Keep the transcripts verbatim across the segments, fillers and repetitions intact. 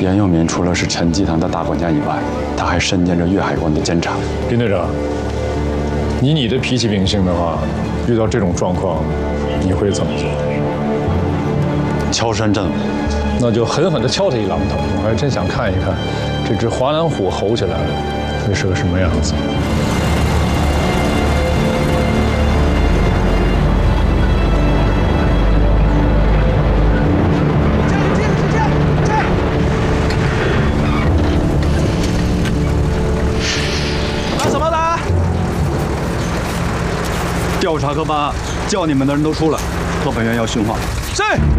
严佑民除了是陈集团的大管家以外，他还身兼着粤海关的监察。 林队长，以你的脾气秉性的话，遇到这种状况，你会怎么做？ 敲山震虎， 那就狠狠地敲他一榔头。我还真想看一看，这只华南虎吼起来会是个什么样子。 调查科办案，叫你们的人都出来，特派员要训话。 是。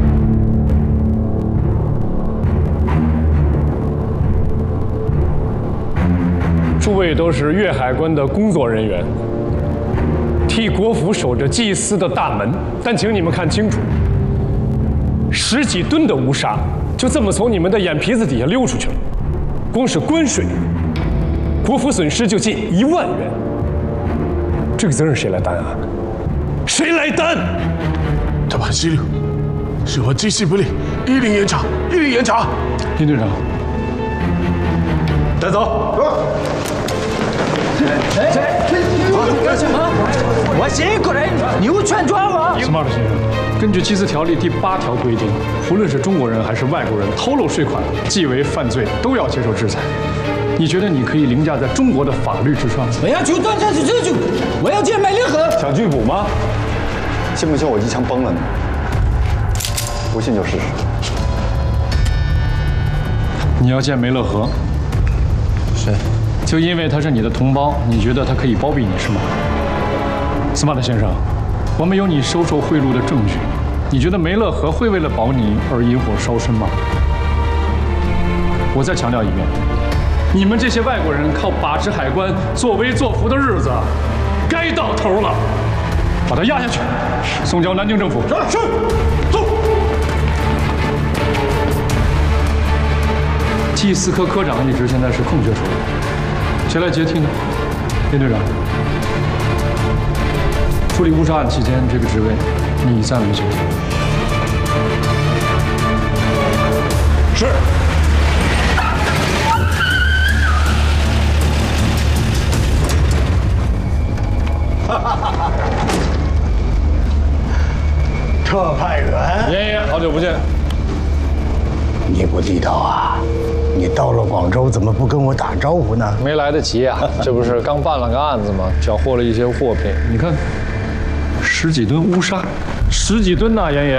诸位都是粤海关的工作人员，替国府守着祭司的大门。但请你们看清楚，十几吨的乌纱就这么从你们的眼皮子底下溜出去了，光是关税，国府损失就近一万元。这个责任谁来担啊？ 谁来担？ 特派司令，是我记事不力，一定严查，一定严查。 林队长， 带走。 哎，干什么？我这个人扭拳抓我。 Smart 先生，根据祭祀条例第八条规定，无论是中国人还是外国人，偷漏税款即为犯罪，都要接受制裁。你觉得你可以凌驾在中国的法律之上吗？ 我要求断下去这就，我要见麦令河。 想拒捕吗？信不信我一枪崩了你？不信就试试。 你要见梅乐和？ 是。 就因为他是你的同胞，你觉得他可以包庇你是吗 ？Smart 先生，我们有你收受贿赂的证据，你觉得梅乐和会为了保你而引火烧身吗？我再强调一遍。 你们这些外国人靠把持海关、作威作福的日子，该到头了，把他压下去，送交南京政府。 是，走。 祭司科科长一职现在是空缺手里，谁来接替呢？林队长，处理乌纱案期间，这个职位你暂为接替。 是。 特派员， 爷爷，好久不见。 你不地道啊！你到了广州怎么不跟我打招呼呢？ 没来得及啊，这不是刚办了个案子吗？缴获了一些货品，你看，十几吨乌纱，十几吨呐，爷爷。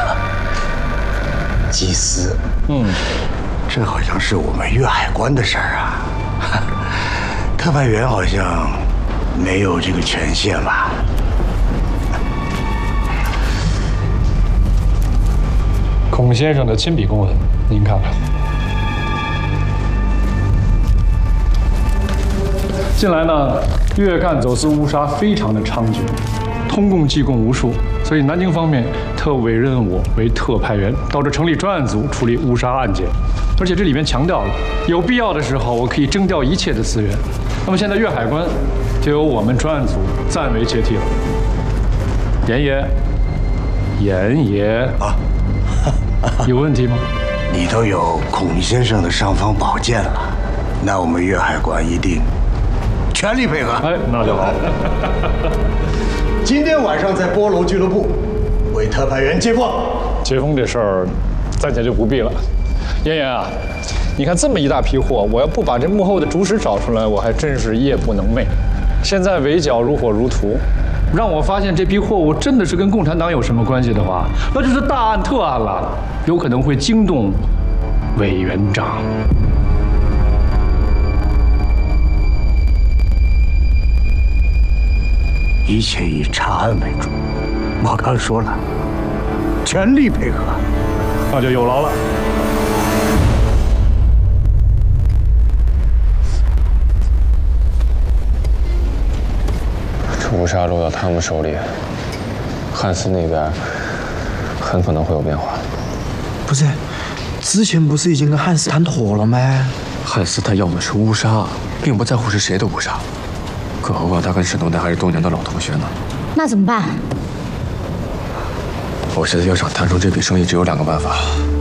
祭司， 嗯， 这好像是我们粤海关的事儿啊。特派员好像没有这个权限吧？ 孔先生的亲笔公文，您看看。近来呢，粤赣走私乌纱非常的猖獗，通共计供无数，所以南京方面特委任我为特派员，到这成立专案组处理乌纱案件。而且这里面强调了，有必要的时候我可以征调一切的资源。那么现在粤海关就由我们专案组暂为接替了。严爷，严爷啊。 有问题吗？ 你都有孔先生的尚方宝剑了，那我们粤海关一定全力配合。 哎，那就好。 今天晚上在波楼俱乐部为特派员接风。 接风这事儿暂且就不必了。妍妍啊，你看这么一大批货，我要不把这幕后的主使找出来，我还真是夜不能寐。现在围剿如火如荼。 让我发现这批货物真的是跟共产党有什么关系的话，那就是大案特案了，有可能会惊动委员长。 一切以查案为主，我刚说了，全力配合， 那就有劳了。 乌纱落到他们手里，汉斯那边很可能会有变化。 不是，之前不是已经跟汉斯谈妥了吗？ 汉斯他要的是乌纱，并不在乎是谁的乌纱。更何况他跟沈东台还是多年的老同学呢。 那怎么办？ 我现在要想谈成这笔生意，只有两个办法。